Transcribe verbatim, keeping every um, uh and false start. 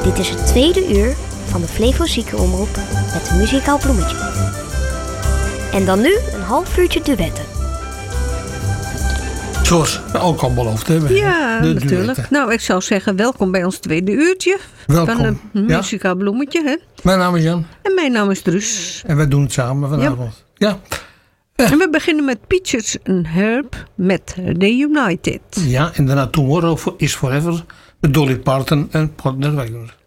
Dit is het tweede uur van de Flevo Ziekenomroep met een muzikaal bloemetje. En dan nu een half uurtje duetten. Zoals we ook al beloofd hebben. Ja, de natuurlijk. duetten. Nou, ik zou zeggen, welkom bij ons tweede uurtje. Welkom. Van een muzikaal bloemetje, hè? Mijn naam is Jan. En mijn naam is Truus. En wij doen het samen vanavond. Ja. Ja. En we beginnen met Peaches and Herb met Reunited. Ja, en daarna Tomorrow is Forever met Dolly Parton en Partner Wagner.